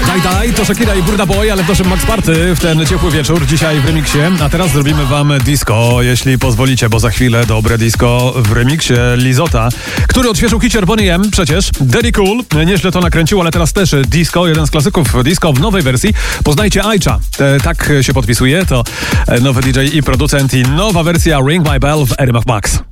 Daj, to Shakira i Burna Boy, ale w naszym Max Party w ten ciepły wieczór, dzisiaj w remiksie. A teraz zrobimy wam disco, jeśli pozwolicie, bo za chwilę dobre disco w remiksie Lizota, który odświeżył hicior Boney M przecież. Daddy Cool, nieźle to nakręcił, ale teraz też disco, jeden z klasyków disco w nowej wersji. Poznajcie Aisha, tak się podpisuje, to nowy DJ i producent i nowa wersja Ring My Bell w RMF Max.